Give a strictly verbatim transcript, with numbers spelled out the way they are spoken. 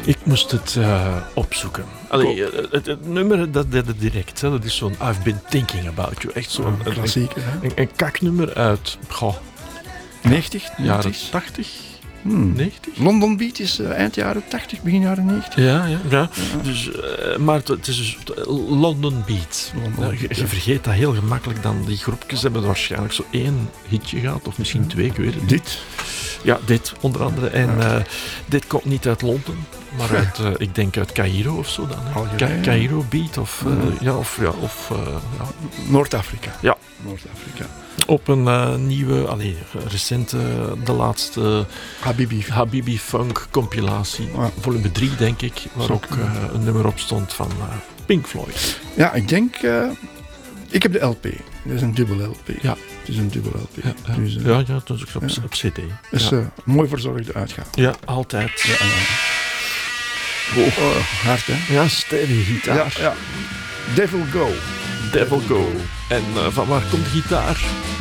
Ik moest het uh, opzoeken. Allee, uh, het, het nummer, dat deed het direct. Hè. Dat is zo'n I've Been Thinking About You. Echt zo'n een klassieker. Een, een, een kaknummer uit goh, negentig? jaren tachtig? Hmm. negentig? London Beat is uh, eind jaren tachtig, begin jaren negentig. Ja, ja. ja. ja. Dus, uh, maar het, het is dus London Beat. London ja, je, Beat, je ja. vergeet dat heel gemakkelijk dan. Die groepjes hebben waarschijnlijk zo één hitje gehad, of misschien twee, ik weet het niet. Dit? Ja, dit onder andere. En ja. uh, dit komt niet uit Londen, maar uit, uh, ik denk uit Cairo of zo dan. Ca- Cairo Beat of, uh, mm. ja, of, ja, of uh, ja. Noord-Afrika. Ja. Noord-Afrika. Op een uh, nieuwe, allee, recente, de laatste Habibi, Habibi Funk compilatie, ja. volume drie denk ik, waar ook uh, een nummer op stond van uh, Pink Floyd. Ja, ik denk, uh, ik heb de L P. Dat is een dubbel L P. Ja. Het is een dubbel L P. Ja, ja. Dus, uh, ja, ja, dat is ook op, ja. op C D. Dat is ja. uh, mooi verzorgde uitgaan. Ja, altijd. Ja, ja. Oh, oh, hard hè? Ja, steady gitaar. Ja, ja. Devil Go. Devil Go. En uh, van waar komt de gitaar?